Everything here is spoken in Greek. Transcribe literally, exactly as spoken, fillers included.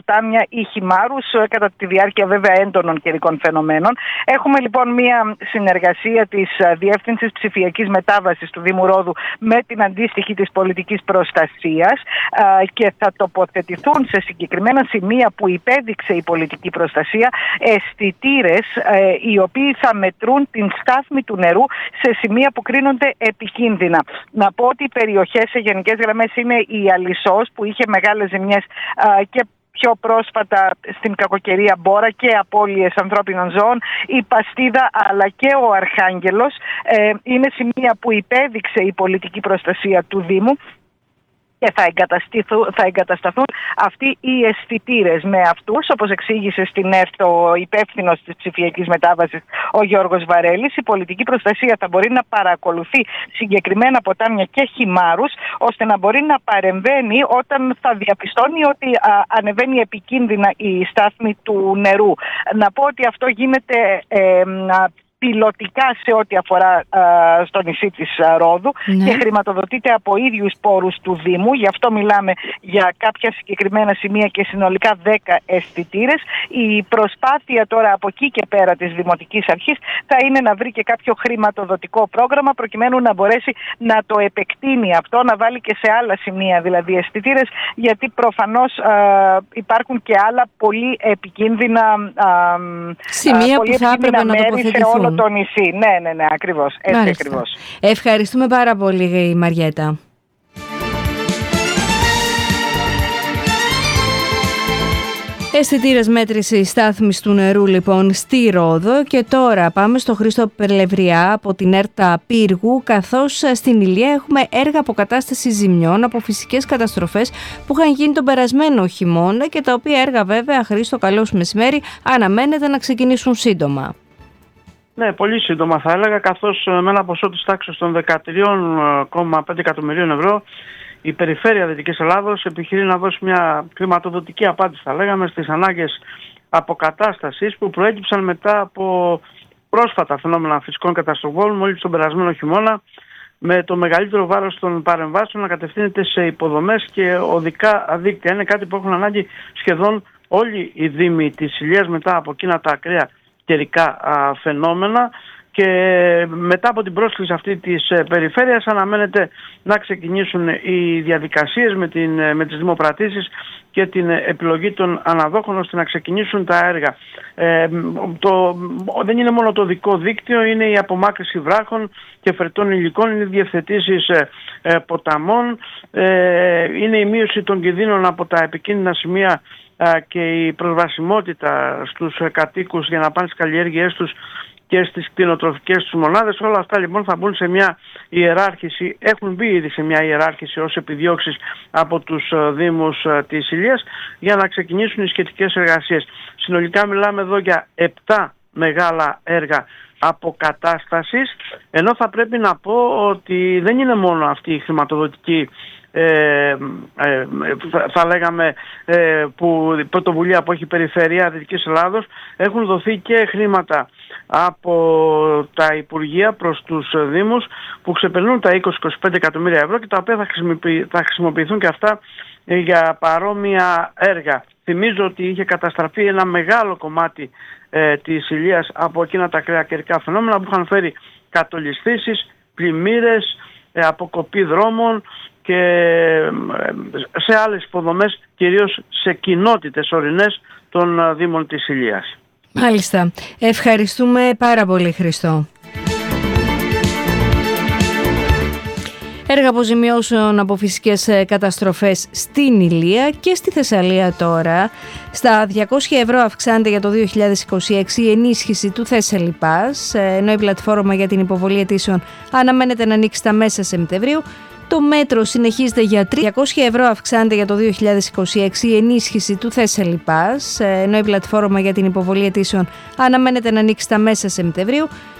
ποτάμια ή χυμάρους κατά τη διάρκεια βέβαια έντονων καιρικών φαινομένων. Έχουμε λοιπόν μια συνεργασία της Διεύθυνσης Ψηφιακής Μετάβασης του Δήμου Ρόδου με την αντίστοιχη της πολιτικής προστασίας και θα τοποθετηθούν σε συγκεκριμένα σημεία που υπέδειξε η πολιτική προστασία αισθητήρες οι οποίοι θα μετρούν την στάθμη του νερού σε σημεία που κρίνονται επικίνδυνα. Να πω ότι οι περιοχές σε γενικές γραμμές είναι η Αλυσσός που είχε μεγάλες ζημιές και πιο πρόσφατα στην κακοκαιρία Μπόρα και απώλειες ανθρώπινων ζώων, η Παστίδα αλλά και ο Αρχάγγελος ε, είναι σημεία που υπέδειξε η πολιτική προστασία του Δήμου και θα, θα εγκατασταθούν αυτοί οι αισθητήρες με αυτούς, όπως εξήγησε στην ΕΡΤ ο υπεύθυνος της ψηφιακής μετάβασης ο Γιώργος Βαρέλης. Η πολιτική προστασία θα μπορεί να παρακολουθεί συγκεκριμένα ποτάμια και χυμάρους, ώστε να μπορεί να παρεμβαίνει όταν θα διαπιστώνει ότι α, ανεβαίνει επικίνδυνα η στάθμη του νερού. Να πω ότι αυτό γίνεται ε, πιλωτικά σε ό,τι αφορά α, στο νησί της α, Ρόδου, ναι, και χρηματοδοτείται από ίδιους πόρους του Δήμου. Γι' αυτό μιλάμε για κάποια συγκεκριμένα σημεία και συνολικά δέκα αισθητήρες. Η προσπάθεια τώρα από εκεί και πέρα της Δημοτικής Αρχής θα είναι να βρει και κάποιο χρηματοδοτικό πρόγραμμα προκειμένου να μπορέσει να το επεκτείνει αυτό, να βάλει και σε άλλα σημεία δηλαδή αισθητήρες, γιατί προφανώς α, υπάρχουν και άλλα πολύ επικίνδυνα α, σημεία πολύ που θα έπρεπε να τοποθετηθούν. Το νησί. Ναι, ναι, ναι, ακριβώς. Έτσι ακριβώς. Ευχαριστούμε πάρα πολύ, Μαριέτα. Αισθητήρες μέτρησης στάθμης του νερού λοιπόν στη Ρόδο, και τώρα πάμε στο Χρήστο Πελευριά από την ΕΡΤΑ Πύργου, καθώς στην Ηλία έχουμε έργα αποκατάστασης ζημιών από φυσικές καταστροφές που είχαν γίνει τον περασμένο χειμώνα και τα οποία έργα βέβαια, Χρήστο, καλώς μεσημέρι, αναμένεται να ξεκινήσουν σύντομα. Ναι, πολύ σύντομα θα έλεγα, καθώς με ένα ποσό της τάξης των δεκατρία κόμμα πέντε εκατομμυρίων ευρώ η Περιφέρεια Δυτικής Ελλάδος επιχειρεί να δώσει μια χρηματοδοτική απάντηση, θα λέγαμε, στις ανάγκες αποκατάστασης που προέκυψαν μετά από πρόσφατα φαινόμενα φυσικών καταστροφών μόλις τον περασμένο χειμώνα, με το μεγαλύτερο βάρος των παρεμβάσεων να κατευθύνεται σε υποδομές και οδικά δίκτυα. Είναι κάτι που έχουν ανάγκη σχεδόν όλοι οι δήμοι της Ηλίας μετά από εκείνα τα ακραία καιρικά φαινόμενα, και μετά από την πρόσκληση αυτή της περιφέρειας αναμένεται να ξεκινήσουν οι διαδικασίες με, την, με τις δημοπρατήσεις και την επιλογή των αναδόχων ώστε να ξεκινήσουν τα έργα. Ε, το, δεν είναι μόνο το οδικό δίκτυο, είναι η απομάκρυνση βράχων και φερτών υλικών, είναι οι διευθετήσεις ε, ε, ποταμών, ε, είναι η μείωση των κινδύνων από τα επικίνδυνα σημεία και η προσβασιμότητα στους κατοίκους για να πάνε στις καλλιέργειές τους και στις κτηνοτροφικές τους μονάδες. Όλα αυτά λοιπόν θα μπουν σε μια ιεράρχηση, έχουν μπει ήδη σε μια ιεράρχηση ως επιδιώξεις από τους Δήμους της Ηλίας για να ξεκινήσουν οι σχετικές εργασίες. Συνολικά μιλάμε εδώ για επτά μεγάλα έργα αποκατάστασης, ενώ θα πρέπει να πω ότι δεν είναι μόνο αυτή η χρηματοδοτική Ε, ε, θα, θα λέγαμε ε, που η πρωτοβουλία που έχει η Περιφέρεια Δυτικής Ελλάδος. Έχουν δοθεί και χρήματα από τα Υπουργεία προς τους Δήμους που ξεπερνούν τα είκοσι με είκοσι πέντε εκατομμύρια ευρώ και τα οποία θα, χρησιμοποιη, θα χρησιμοποιηθούν και αυτά για παρόμοια έργα. Θυμίζω ότι είχε καταστραφεί ένα μεγάλο κομμάτι ε, της Ηλίας από εκείνα τα ακραία καιρικά φαινόμενα που είχαν φέρει κατολισθήσεις, πλημμύρες, ε, αποκοπή δρόμων και σε άλλες υποδομές, κυρίως σε κοινότητες ορεινές των Δήμων της Ηλίας. Μάλιστα. Ευχαριστούμε πάρα πολύ, Χριστό. Έργα αποζημιώσεων από φυσικές καταστροφές στην Ηλία και στη Θεσσαλία τώρα. Στα διακόσια ευρώ αυξάνεται για το δύο χιλιάδες είκοσι έξι η ενίσχυση του Thessaly Pass, ενώ η πλατφόρμα για την υποβολή αιτήσεων αναμένεται να ανοίξει στα μέσα Σεπτεμβρίου. Το μέτρο συνεχίζεται για τριακόσια ευρώ αυξάνεται για το δύο χιλιάδες είκοσι έξι η ενίσχυση του Thessaly Pass, ενώ η πλατφόρμα για την υποβολή αιτήσεων αναμένεται να ανοίξει στα μέσα Σεπτεμβρίου.